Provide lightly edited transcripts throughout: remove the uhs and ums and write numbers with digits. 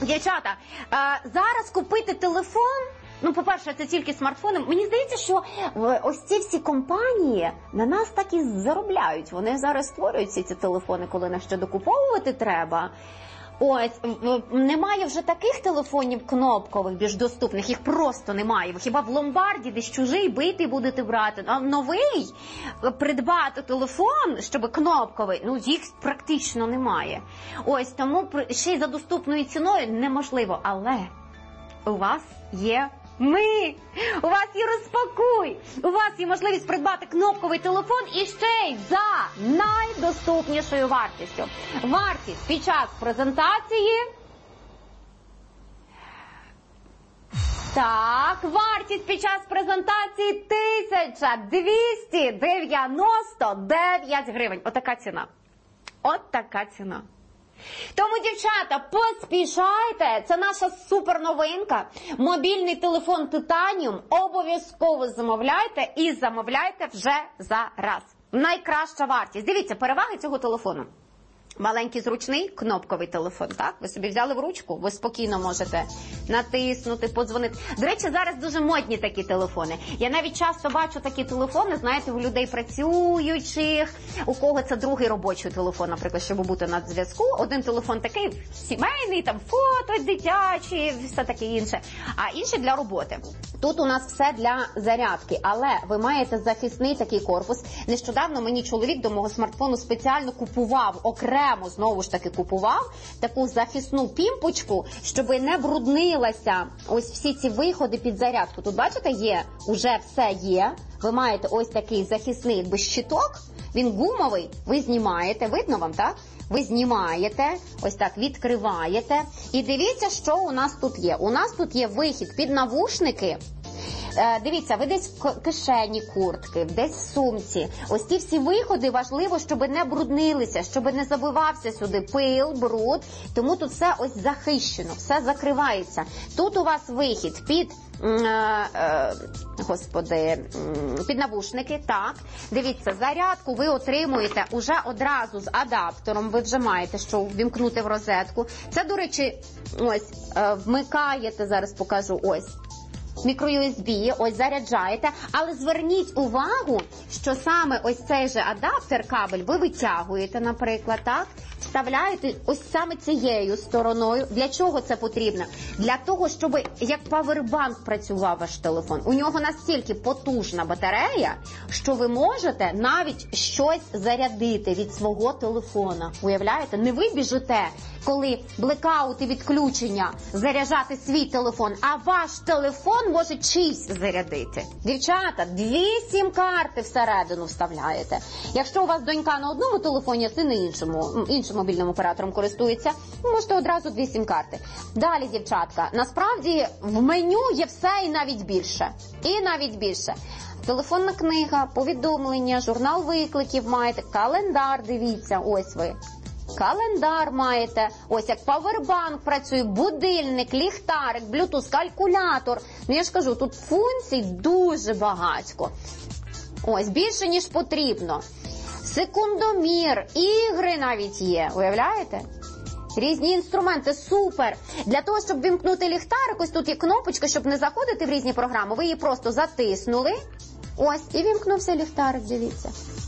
Дівчата, зараз купити телефон, ну, по-перше, це тільки смартфони. Мені здається, що ось ці всі компанії на нас так і заробляють. Вони зараз створюють всі ці телефони, коли нас ще докуповувати треба. Ось, немає вже таких телефонів кнопкових, більш доступних, їх просто немає. Хіба в ломбарді десь чужий бити будете брати. А новий придбати телефон, щоб кнопковий, ну їх практично немає. Ось, тому ще й за доступною ціною неможливо. Але у вас є ми! У вас є розпакуй! У вас є можливість придбати кнопковий телефон і ще й за найдоступнішою вартістю. Вартість під час презентації... Так, вартість під час презентації 1299 гривень. Отака ціна. От така ціна. Тому, дівчата, поспішайте, це наша суперновинка, мобільний телефон Titanium, обов'язково замовляйте і замовляйте вже зараз. Найкраща вартість. Дивіться, переваги цього телефону. Маленький, зручний, кнопковий телефон, так? Ви собі взяли в ручку, ви спокійно можете натиснути, подзвонити. До речі, зараз дуже модні такі телефони. Я навіть часто бачу такі телефони, знаєте, у людей працюючих, у кого це другий робочий телефон, наприклад, щоб бути на зв'язку. Один телефон такий сімейний, там фото дитячі, все таке інше, а інший для роботи. Тут у нас все для зарядки, але ви маєте захисний такий корпус. Нещодавно мені чоловік до мого смартфону спеціально купував, окремо знову ж таки купував, таку захисну пімпочку, щоб не бруднилася ось всі ці виходи під зарядку. Тут, бачите, є, уже все є. Ви маєте ось такий захисний якби щиток, він гумовий, ви знімаєте, видно вам, так? Ви знімаєте, ось так відкриваєте. І дивіться, що у нас тут є. У нас тут є вихід під навушники. Дивіться, ви десь в кишені куртки, десь в сумці. Ось ці всі виходи важливо, щоб не бруднилися, щоб не забивався сюди пил, бруд. Тому тут все ось захищено, все закривається. Тут у вас вихід під... під навушники, так. Дивіться, зарядку ви отримуєте уже одразу з адаптером, ви вже маєте, що ввімкнути в розетку. Це, до речі, ось, вмикаєте, зараз покажу, ось. Мікро-USB, ось заряджаєте, але зверніть увагу, що саме ось цей же адаптер, кабель, ви витягуєте, наприклад, так, вставляєте ось саме цією стороною. Для чого це потрібно? Для того, щоб як павербанк працював ваш телефон. У нього настільки потужна батарея, що ви можете навіть щось зарядити від свого телефона. Уявляєте? Не ви біжите, коли блекаут і відключення, заряджати свій телефон, а ваш телефон може чийсь зарядити. Дівчата, 2 сім-карти всередину вставляєте. Якщо у вас донька на одному телефоні, а син на іншим мобільним оператором користується, можете одразу 2 сім-карти. Далі, дівчатка, насправді в меню є все і навіть більше. І навіть більше. Телефонна книга, повідомлення, журнал викликів маєте, календар, дивіться, ось ви. Календар маєте, ось як павербанк працює, будильник, ліхтарик, блютуз, калькулятор. Ну я ж кажу, тут функцій дуже багатько. Ось, більше ніж потрібно. Секундомір, ігри навіть є, уявляєте? Різні інструменти, супер. Для того, щоб вімкнути ліхтарик, ось тут є кнопочка, щоб не заходити в різні програми, ви її просто затиснули, ось, і вімкнувся ліхтарик, дивіться.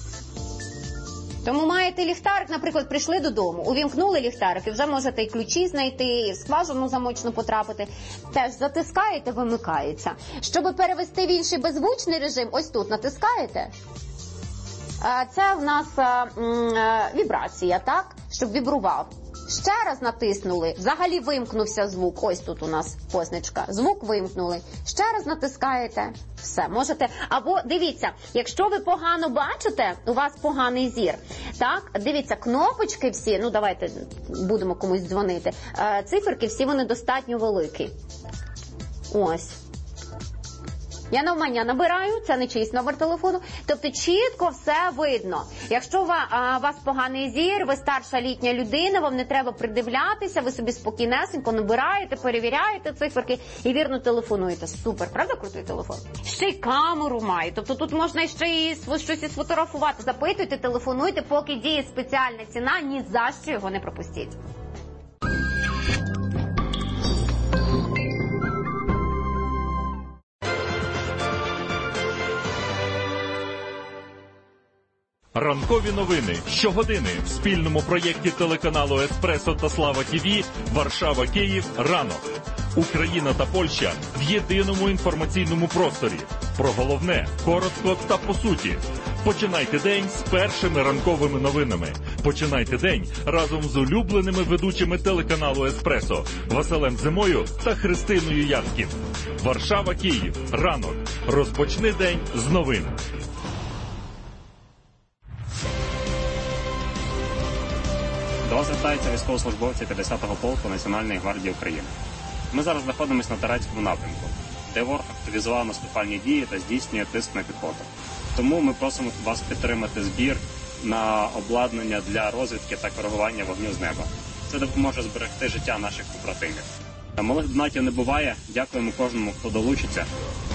Тому маєте ліхтарик, наприклад, прийшли додому, увімкнули ліхтарик, і вже можете і ключі знайти, і в скважину замочну потрапити. Теж затискаєте, вимикається. Щоб перевести в інший беззвучний режим, ось тут натискаєте. Це в нас вібрація, так? Щоб вібрував. Ще раз натиснули, взагалі вимкнувся звук. Ось тут у нас позначка. Звук вимкнули. Ще раз натискаєте. Все, можете. Або, дивіться, якщо ви погано бачите, у вас поганий зір, так, дивіться, кнопочки всі, ну давайте будемо комусь дзвонити, циферки всі вони достатньо великі. Ось. Я навмання набираю, це не чийсь номер телефону, тобто чітко все видно. Якщо у вас поганий зір, ви старша літня людина, вам не треба придивлятися, ви собі спокійнесенько набираєте, перевіряєте циферки і вірно телефонуєте. Супер, правда крутий телефон? Ще й камеру має, тобто тут можна ще й щось і сфотографувати. Запитуйте, телефонуйте, поки діє спеціальна ціна, ні за що його не пропустіть. Ранкові новини щогодини в спільному проєкті телеканалу «Еспресо» та «Слава ТВ» Варшава-Київ ранок. Україна та Польща в єдиному інформаційному просторі. Про головне, коротко та по суті. Починайте день з першими ранковими новинами. Починайте день разом з улюбленими ведучими телеканалу «Еспресо» Василем Зимою та Христиною Яцьків. Варшава-Київ. Ранок. Розпочни день з новин. До вас звертаються військовослужбовці 50-го полку Національної гвардії України. Ми зараз знаходимося на Тарецькому напрямку, де ворог активізував наступальні дії та здійснює тиск на піхоту. Тому ми просимо вас підтримати збір на обладнання для розвідки та коригування вогню з неба. Це допоможе зберегти життя наших побратимів. Малих донатів не буває. Дякуємо кожному, хто долучиться.